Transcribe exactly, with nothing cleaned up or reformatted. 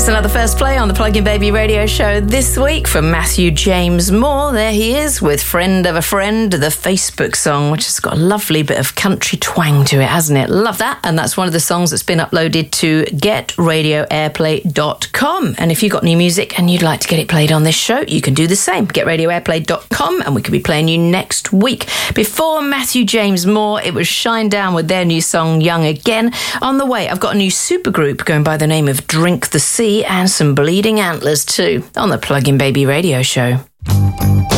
Another first play on the Plug-in Baby radio show this week from Matthew James Moore. There he is with Friend of a Friend, the Facebook song, which has got a lovely bit of country twang to it, hasn't it? Love that. And that's one of the songs that's been uploaded to get radio airplay dot com. And if you've got new music and you'd like to get it played on this show, you can do the same. get radio airplay dot com and we could be playing you next week. Before Matthew James Moore, it was Shinedown with their new song Young Again. On the way, I've got a new supergroup going by the name of Drink the Sea and some Bleeding Antlers too on the Plug-in Baby radio show.